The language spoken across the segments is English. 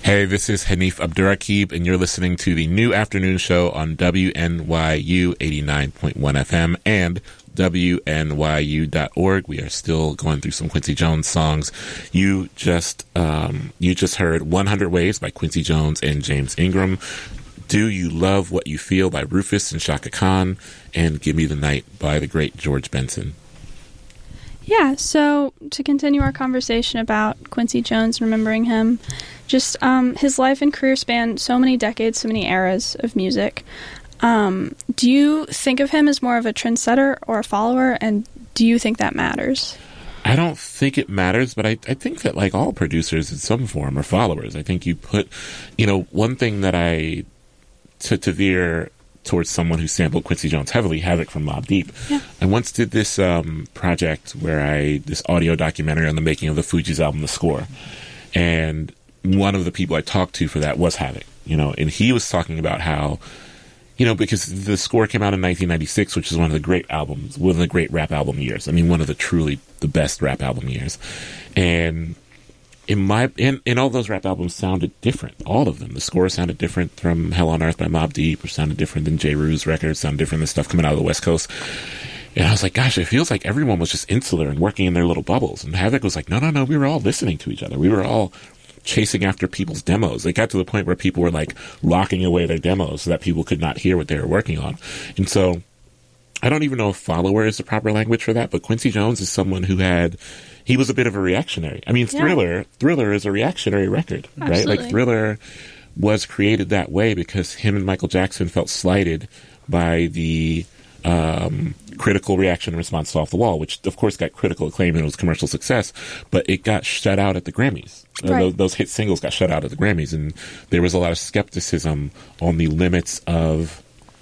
Hey, this is Hanif Abdurraqib, and you're listening to the New Afternoon Show on WNYU 89.1 FM and WNYU.org. We are still going through some Quincy Jones songs. You just heard 100 Ways by Quincy Jones and James Ingram. Do You Love What You Feel by Rufus and Chaka Khan, and Give Me the Night by the great George Benson. Yeah, so to continue our conversation about Quincy Jones, remembering him, just his life and career span so many decades, so many eras of music. Do you think of him as more of a trendsetter or a follower, and do you think that matters? I don't think it matters, but I think that like all producers in some form are followers. I think you put, one thing that to veer towards someone who sampled Quincy Jones heavily, Havoc from Mobb Deep. Yeah. I once did this project where this audio documentary on the making of the Fugees album, The Score. And one of the people I talked to for that was Havoc, and he was talking about how, because The Score came out in 1996, which is one of the great albums, one of the great rap album years. I mean, one of the best rap album years. And in all those rap albums sounded different. All of them. The Score sounded different from Hell on Earth by Mobb Deep, or sounded different than J. Rue's records, sounded different than stuff coming out of the West Coast. And I was like, gosh, it feels like everyone was just insular and working in their little bubbles. And Havoc was like, no, we were all listening to each other. We were all chasing after people's demos. It got to the point where people were like locking away their demos so that people could not hear what they were working on. And so I don't even know if follower is the proper language for that, but Quincy Jones is someone he was a bit of a reactionary. I mean, Thriller is a reactionary record, Absolutely. Right? Like Thriller was created that way because him and Michael Jackson felt slighted by the critical reaction in response to Off the Wall, which of course got critical acclaim and it was a commercial success, but it got shut out at the Grammys. Right. Those hit singles got shut out at the Grammys, and there was a lot of skepticism on the limits of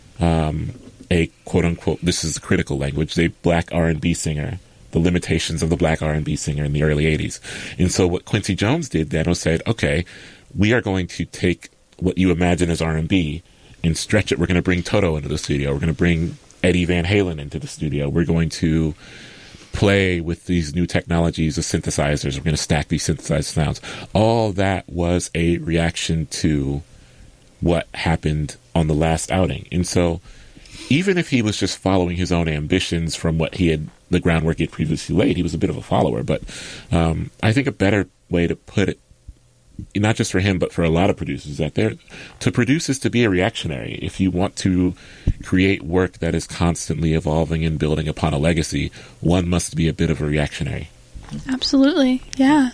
a quote-unquote, this is the critical language, a black R&B singer, the limitations of the black R&B singer in the early 80s. And so what Quincy Jones did then was said, okay, we are going to take what you imagine as R&B and stretch it. We're going to bring Toto into the studio. We're going to bring Eddie Van Halen into the studio. We're going to play with these new technologies of synthesizers. We're going to stack these synthesized sounds. All that was a reaction to what happened on the last outing. And so even if he was just following his own ambitions from the groundwork he had previously laid, he was a bit of a follower. But I think a better way to put it, not just for him, but for a lot of producers, to produce is to be a reactionary. If you want to create work that is constantly evolving and building upon a legacy, one must be a bit of a reactionary. Absolutely, yeah.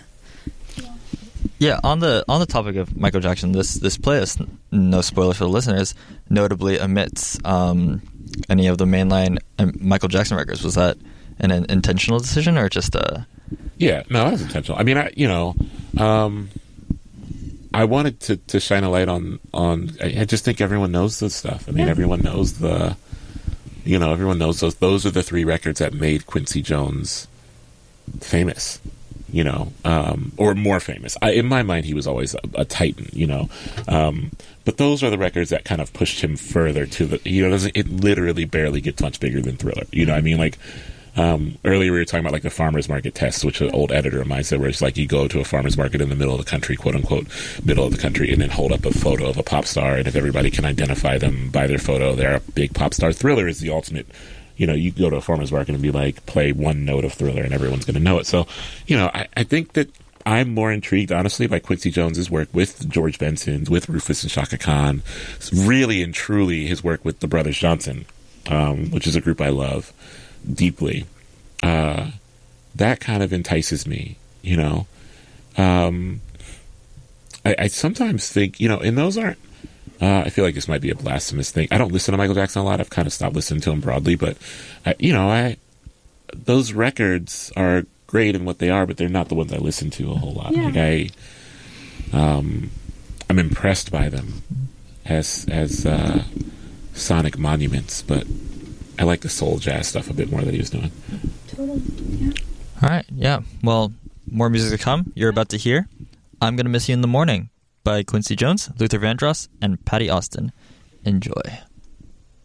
Yeah, on the topic of Michael Jackson, this playlist, no spoilers for the listeners, notably omits any of the mainline Michael Jackson records. Was that an intentional decision or just a... Yeah, no, that was intentional. I mean, I wanted to shine a light on. I just think everyone knows this stuff. I mean, everyone knows everyone knows those. Those are the three records that made Quincy Jones famous. Or more famous. In my mind, he was always a titan. But those are the records that kind of pushed him further to the. It literally barely gets much bigger than Thriller. I mean, like. Earlier we were talking about like the farmer's market test, which an old editor of mine said, where it's like you go to a farmer's market in the middle of the country, quote unquote, middle of the country, and then hold up a photo of a pop star, and if everybody can identify them by their photo, they're a big pop star. Thriller is the ultimate. You go to a farmer's market and be like, play one note of Thriller, and everyone's going to know it. So, I think that I'm more intrigued, honestly, by Quincy Jones's work with George Benson, with Rufus and Chaka Khan, really and truly his work with the Brothers Johnson, which is a group I love deeply. That kind of entices me, I sometimes think, and those aren't, I feel like this might be a blasphemous thing. I don't listen to Michael Jackson a lot. I've kind of stopped listening to him broadly, but those records are great in what they are, but they're not the ones I listen to a whole lot. Yeah. Like I'm impressed by them as sonic monuments, but I like the soul jazz stuff a bit more that he was doing. Totally. Yeah. All right. Yeah. Well, more music to come. You're about to hear I'm Gonna Miss You in the Morning by Quincy Jones, Luther Vandross, and Patty Austin. Enjoy.